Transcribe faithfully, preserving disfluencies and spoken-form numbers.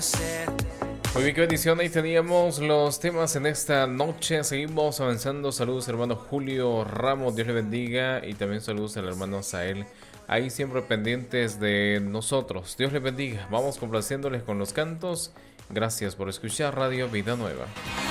Muy bien, qué bendición. Ahí teníamos los temas en esta noche. Seguimos avanzando. Saludos, hermano Julio Ramos. Dios le bendiga. Y también saludos al hermano Sael. Ahí siempre pendientes de nosotros. Dios le bendiga. Vamos complaciéndoles con los cantos. Gracias por escuchar Radio Vida Nueva.